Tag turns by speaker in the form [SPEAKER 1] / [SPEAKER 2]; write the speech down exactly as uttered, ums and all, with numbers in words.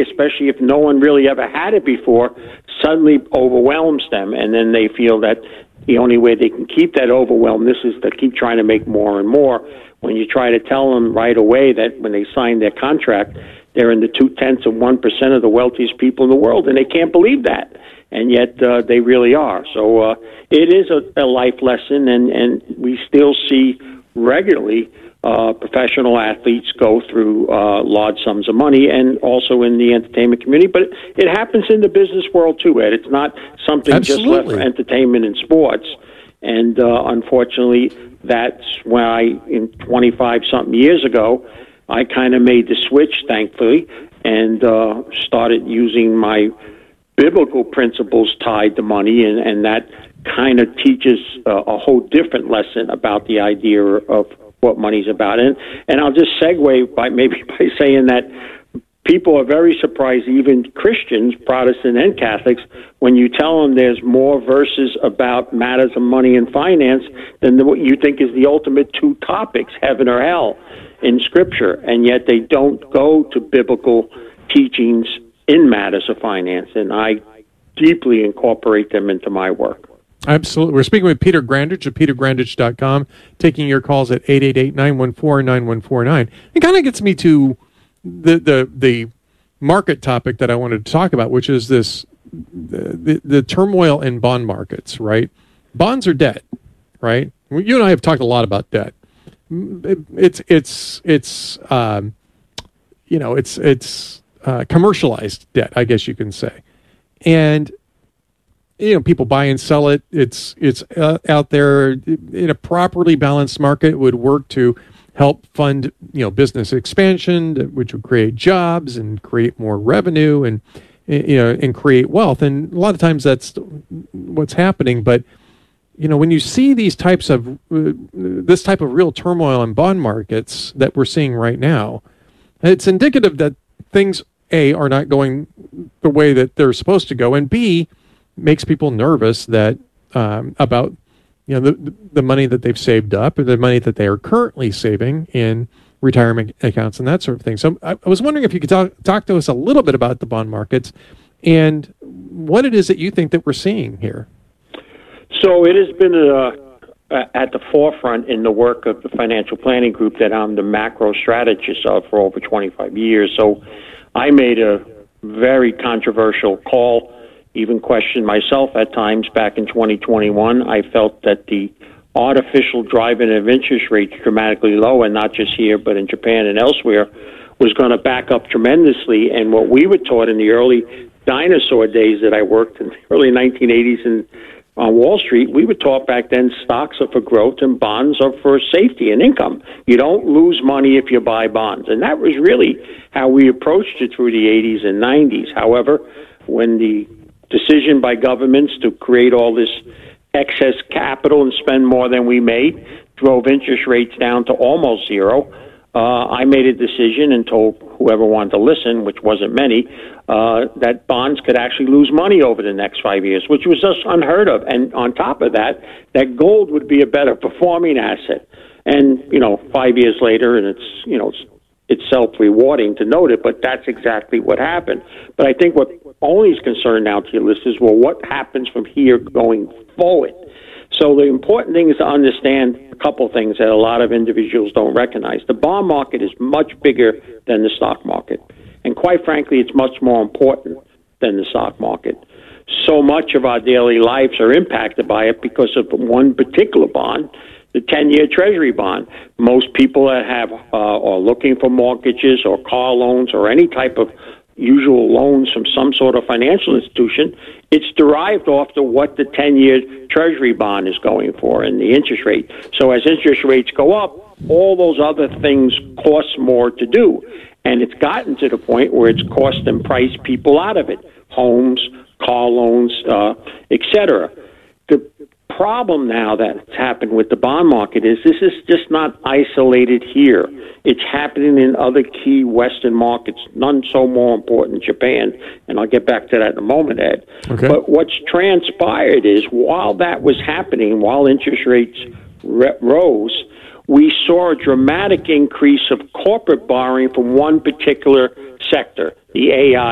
[SPEAKER 1] especially if no one really ever had it before, suddenly overwhelms them, and then they feel that the only way they can keep that overwhelmness is to keep trying to make more and more. When you try to tell them right away that when they sign their contract, they're in the two-tenths of one percent of the wealthiest people in the world, and they can't believe that. And yet uh, they really are. So uh, it is a, a life lesson, and, and we still see regularly uh, professional athletes go through uh, large sums of money, and also in the entertainment community. But it, it happens in the business world too, Ed. It's not something
[SPEAKER 2] Absolutely.
[SPEAKER 1] just left for entertainment and sports. And uh, unfortunately, that's why I, in twenty-five-something years ago, I kind of made the switch, thankfully, and uh, started using my biblical principles tied to money, and, and that kind of teaches uh, a whole different lesson about the idea of what money's about. And and I'll just segue by maybe by saying that people are very surprised, even Christians, Protestant and Catholics, when you tell them there's more verses about matters of money and finance than the, what you think is the ultimate two topics, heaven or hell, in Scripture, and yet they don't go to biblical teachings in matters of finance, and I deeply incorporate them into my work.
[SPEAKER 2] Absolutely. We're speaking with Peter Grandage of peter grandage dot com, taking your calls at eight eight eight, nine one four, nine one four nine. It kind of gets me to the, the the market topic that I wanted to talk about, which is this the, the, the turmoil in bond markets, right? Bonds are debt, right? You and I have talked a lot about debt. It, it's, it's, it's um, you know, it's, it's uh, commercialized debt, I guess you can say. And you know, people buy and sell it. It's it's uh, out there in a properly balanced market. It would work to help fund, you know, business expansion, which would create jobs and create more revenue and, you know, and create wealth. And a lot of times that's what's happening. But, you know, when you see these types of uh, this type of real turmoil in bond markets that we're seeing right now, it's indicative that things, A, are not going the way that they're supposed to go, and B, makes people nervous that um, about you know the the money that they've saved up, or the money that they are currently saving in retirement accounts and that sort of thing. So I, I was wondering if you could talk talk to us a little bit about the bond markets and what it is that you think that we're seeing here.
[SPEAKER 1] So it has been uh, at the forefront in the work of the financial planning group that I'm the macro strategist of for over twenty-five years. So I made a very controversial call, even questioned myself at times back in twenty twenty-one. I felt that the artificial driving of interest rates dramatically low, and not just here, but in Japan and elsewhere, was going to back up tremendously. And what we were taught in the early dinosaur days that I worked in the early nineteen eighties in, on Wall Street, we were taught back then stocks are for growth and bonds are for safety and income. You don't lose money if you buy bonds. And that was really how we approached it through the eighties and nineties. However, when the decision by governments to create all this excess capital and spend more than we made drove interest rates down to almost zero, uh, I made a decision and told whoever wanted to listen, which wasn't many, uh, that bonds could actually lose money over the next five years, which was just unheard of. And on top of that, that gold would be a better performing asset. And, you know, five years later, and it's, you know, it's, it's self-rewarding to note it, but that's exactly what happened. But I think what only is concerned now to your listeners, well, what happens from here going forward? So the important thing is to understand a couple of things that a lot of individuals don't recognize. The bond market is much bigger than the stock market. And quite frankly, it's much more important than the stock market. So much of our daily lives are impacted by it because of one particular bond, the ten-year Treasury bond. Most people that have uh, are looking for mortgages or car loans or any type of usual loans from some sort of financial institution, it's derived off to what the ten-year Treasury bond is going for and the interest rate. So as interest rates go up, all those other things cost more to do. And it's gotten to the point where it's cost and priced people out of it, homes, car loans, uh, et cetera. The problem now that's happened with the bond market is this is just not isolated here. It's happening in other key Western markets, none so more important, Japan, and I'll get back to that in a moment, Ed.
[SPEAKER 2] Okay.
[SPEAKER 1] But what's transpired is while that was happening, while interest rates re- rose, we saw a dramatic increase of corporate borrowing from one particular sector, the A I